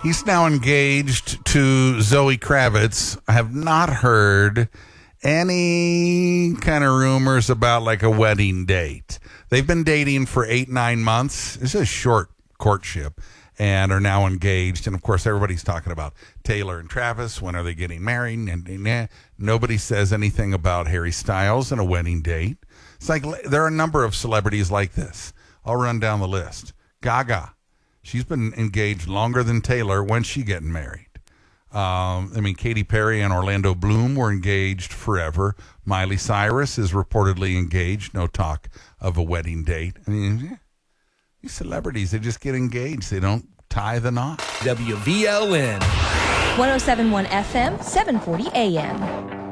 He's now engaged to Zoe Kravitz. I have not heard any kind of rumors about like a wedding date. They've been dating for 8-9 months. It's a short courtship and are now engaged. And of course, everybody's talking about Taylor and Travis. When are they getting married? And nobody says anything about Harry Styles and a wedding date. It's like there are a number of celebrities like this. I'll run down the list. Gaga. She's been engaged longer than Taylor. When's she getting married? Katy Perry and Orlando Bloom were engaged forever. Miley Cyrus is reportedly engaged. No talk of a wedding date. I mean, these celebrities, they just get engaged. They don't tie the knot. WVLN. 107.1 FM, 740 AM.